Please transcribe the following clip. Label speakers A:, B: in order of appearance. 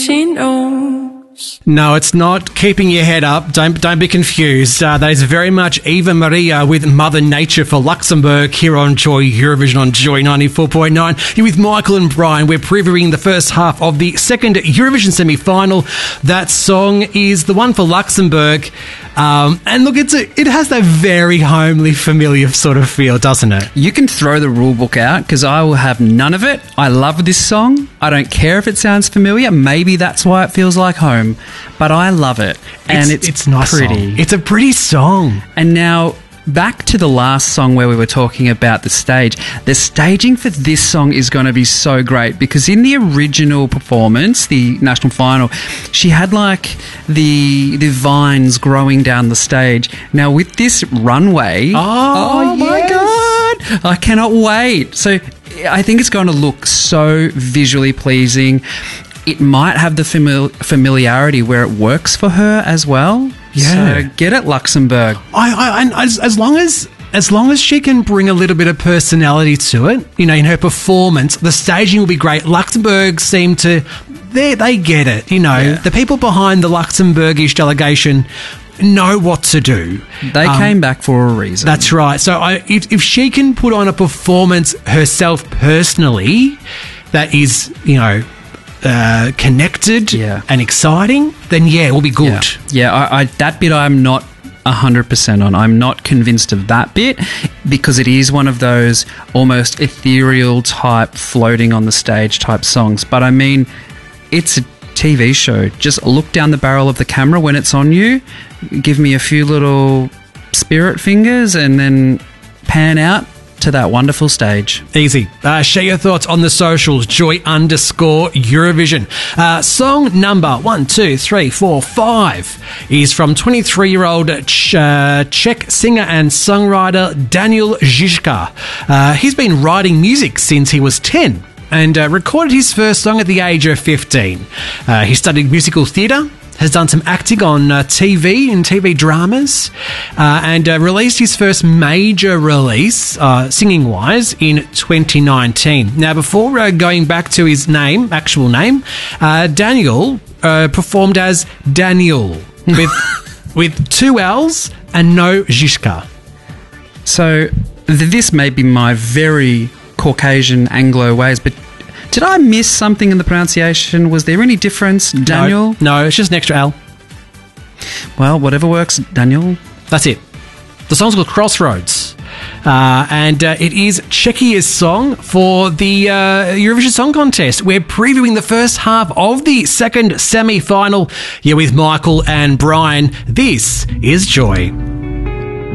A: She knows.
B: No, it's not Keeping Your Head Up. Don't be confused. That is very much Eva Maria with Mother Nature for Luxembourg here on Joy Eurovision on Joy 94.9. You're with Michael and Brian. We're previewing the first half of the second Eurovision semi-final. That song is the one for Luxembourg. And look, it has that very homely, familiar sort of feel, doesn't it?
C: You can throw the rule book out because I will have none of it. I love this song. I don't care if it sounds familiar. Maybe that's why it feels like home. But I love it. And it's
B: nice
C: pretty.
B: Song. It's a pretty song.
C: And now back to the last song where we were talking about the stage. The staging for this song is going to be so great because in the original performance, the national final, she had like the vines growing down the stage. Now with this runway, oh my God, I cannot wait. So I think it's going to look so visually pleasing. It might have the familiarity where it works for her as well.
B: Yeah.
C: So get it, Luxembourg.
B: As long as she can bring a little bit of personality to it, you know, in her performance, the staging will be great. Luxembourg seem to, they get it, you know. Yeah. The people behind the Luxembourgish delegation know what to do.
C: They came back for a reason.
B: That's right. So if she can put on a performance herself personally that is, you know, connected and exciting, then it will be good.
C: I that bit I'm not 100% on. I'm not convinced of that bit because it is one of those almost ethereal type floating on the stage type songs. But I mean, it's a TV show. Just look down the barrel of the camera when it's on you, give me a few little spirit fingers and then pan out to that wonderful stage.
B: Easy. Share your thoughts on the socials, Joy_Eurovision. Song number 1, 2, 3, 4, 5 is from 23-year-old Czech singer and songwriter Daniel Žižka. He's been writing music since he was 10 and recorded his first song at the age of 15. He studied musical theatre, has done some acting on TV and TV dramas, and released his first major release, singing-wise, in 2019. Now, before going back to his actual name, Daniel performed as Daniel with 2 L's and no Žižka.
C: So this may be my very Caucasian Anglo ways, but did I miss something in the pronunciation? Was there any difference, Daniel?
B: No, it's just an extra L.
C: Well, whatever works, Daniel.
B: That's it. The song's called Crossroads. And it is Czechia's song for the Eurovision Song Contest. We're previewing the first half of the second semi-final. You're with Michael and Brian. This is Joy.